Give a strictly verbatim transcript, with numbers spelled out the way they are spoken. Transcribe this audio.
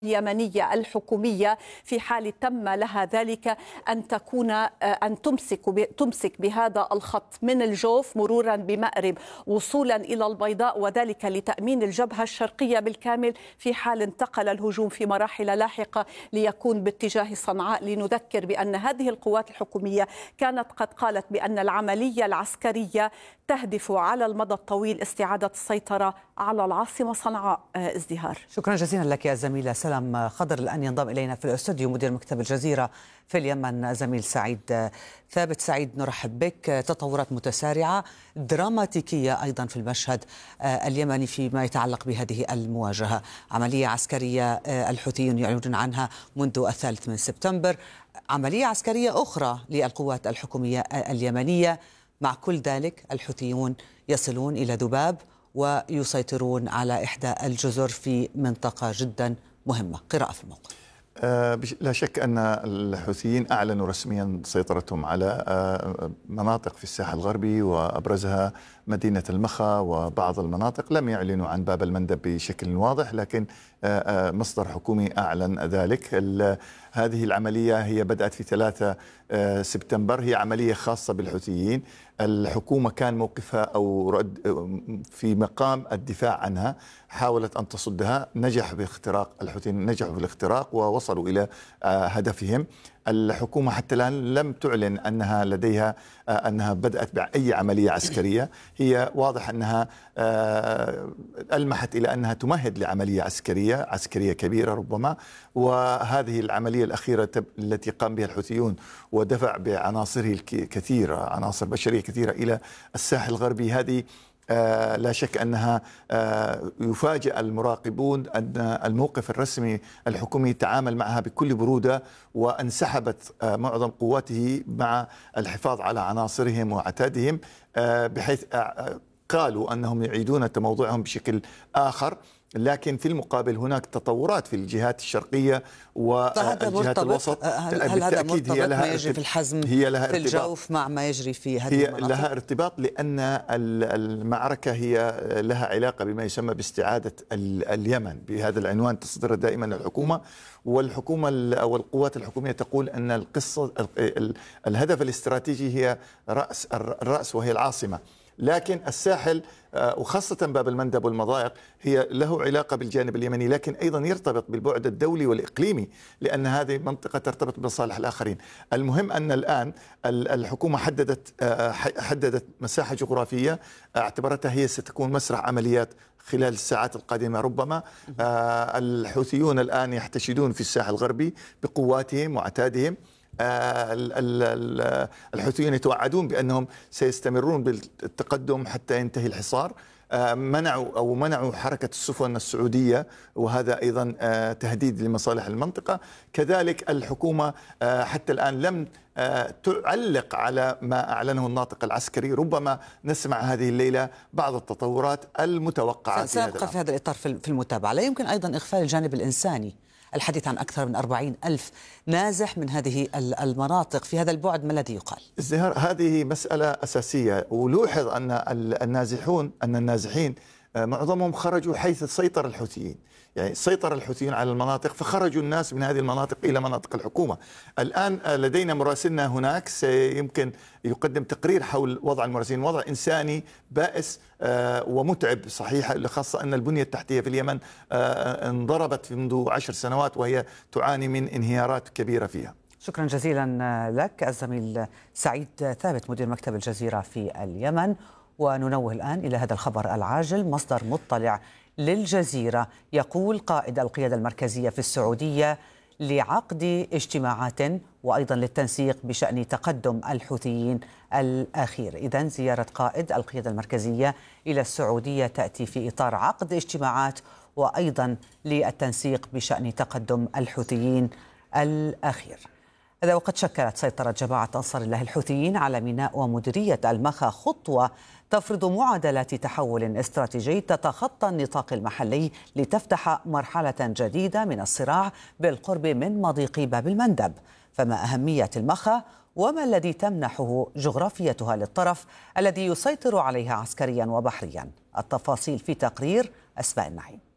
اليمنية الحكومية في حال تم لها ذلك أن تكون أن تمسك تمسك بهذا الخط من الجوف مرورا بمأرب وصولا إلى البيضاء، وذلك لتأمين الجبهة الشرقية بالكامل في حال انتقل الهجوم في مراحل لاحقة ليكون باتجاه صنعاء. لنذكر بأن هذه القوات الحكومية كانت قد قالت بأن العملية العسكرية تهدف على المدى الطويل استعادة السيطرة على العاصمة صنعاء. ازدهار، شكرا جزيلا لك يا زميلة سلام خضر. الآن ينضم إلينا في الاستوديو مدير مكتب الجزيرة في اليمن زميل سعيد ثابت. سعيد، نرحب بك. تطورات متسارعة دراماتيكية أيضا في المشهد اليمني فيما يتعلق بهذه المواجهة، عملية عسكرية الحوثيون يعلنون عنها منذ الثالث من سبتمبر، عملية عسكرية أخرى للقوات الحكومية اليمنية. مع كل ذلك الحوثيون يصلون إلى ذباب ويسيطرون على إحدى الجزر في منطقة جدا مهمة. قراءة في الموقع. آه لا شك أن الحوثيين أعلنوا رسميا سيطرتهم على آه مناطق في الساحل الغربي، وأبرزها مدينة المخا وبعض المناطق. لم يعلنوا عن باب المندب بشكل واضح، لكن آه آه مصدر حكومي أعلن ذلك. هذه العملية هي بدأت في ثلاثة سبتمبر، هي عملية خاصة بالحوثيين. الحكومة كان موقفها أو رد في مقام الدفاع عنها، حاولت أن تصدها، نجح باختراق الحوثيين نجحوا في الاختراق ووصلوا إلى هدفهم. الحكومة حتى الآن لم تعلن أنها لديها أنها بدأت بأي عملية عسكرية. هي واضح أنها ألمحت إلى أنها تمهد لعملية عسكرية عسكرية كبيرة ربما، وهذه العملية الأخيرة التي قام بها الحوثيون ودفع بعناصره الكثيرة، عناصر بشرية كثيرة إلى الساحل الغربي، هذه آه لا شك أنها آه يفاجئ المراقبون أن الموقف الرسمي الحكومي تعامل معها بكل برودة، وانسحبت آه معظم قواته مع الحفاظ على عناصرهم وعتادهم، آه بحيث آه قالوا أنهم يعيدون تموضعهم بشكل آخر. لكن في المقابل هناك تطورات في الجهات الشرقية والجهات الوسط. هل هذا مرتبط هي لها ما يجري في الحزم هي لها في الجوف مع ما يجري في هذه هي المناطق؟ لها ارتباط، لأن المعركة هي لها علاقة بما يسمى باستعادة اليمن. بهذا العنوان تصدر دائما الحكومة، والحكومة أو القوات الحكومية تقول أن القصة الهدف الاستراتيجي هي رأس الرأس وهي العاصمة. لكن الساحل وخاصة باب المندب والمضايق هي له علاقة بالجانب اليمني، لكن أيضا يرتبط بالبعد الدولي والإقليمي، لأن هذه منطقة ترتبط بمصالح الآخرين. المهم أن الآن الحكومة حددت حددت مساحة جغرافية اعتبرتها هي ستكون مسرح عمليات خلال الساعات القادمة ربما. الحوثيون الآن يحتشدون في الساحل الغربي بقواتهم وعتادهم. الحوثيون يتوعدون بأنهم سيستمرون بالتقدم حتى ينتهي الحصار. منعوا أو منعوا حركة السفن السعودية، وهذا أيضا تهديد لمصالح المنطقة. كذلك الحكومة حتى الآن لم تعلق على ما أعلنه الناطق العسكري. ربما نسمع هذه الليلة بعض التطورات المتوقعة. سنبقى في هذا الإطار في المتابعة. لا يمكن أيضا إغفال الجانب الإنساني، الحديث عن أكثر من أربعين ألف نازح من هذه المناطق. في هذا البعد ما الذي يقال؟ ازدهار، هذه مسألة أساسية. ولوحظ أن النازحون أن النازحين معظمهم خرجوا حيث سيطر الحوثيين، يعني سيطر الحوثيين على المناطق فخرجوا الناس من هذه المناطق إلى مناطق الحكومة. الآن لدينا مراسلنا هناك سيمكن يقدم تقرير حول وضع المراسلين. وضع إنساني بائس ومتعب صحيح، خاصة أن البنية التحتية في اليمن انضربت منذ عشر سنوات وهي تعاني من انهيارات كبيرة فيها. شكرا جزيلا لك الزميل سعيد ثابت مدير مكتب الجزيرة في اليمن. وننوه الآن إلى هذا الخبر العاجل. مصدر مطلع للجزيرة يقول قائد القيادة المركزية في السعودية لعقد اجتماعات وأيضا للتنسيق بشأن تقدم الحوثيين الأخير. إذن زيارة قائد القيادة المركزية إلى السعودية تأتي في إطار عقد اجتماعات وأيضا للتنسيق بشأن تقدم الحوثيين الأخير. هذا وقد شكلت سيطرة جماعة أنصار الله الحوثيين على ميناء ومديرية المخا خطوة تفرض معادلات تحول استراتيجي تتخطى النطاق المحلي لتفتح مرحلة جديدة من الصراع بالقرب من مضيق باب المندب. فما أهمية المخا وما الذي تمنحه جغرافيتها للطرف الذي يسيطر عليها عسكريا وبحريا؟ التفاصيل في تقرير أسماء النعيم.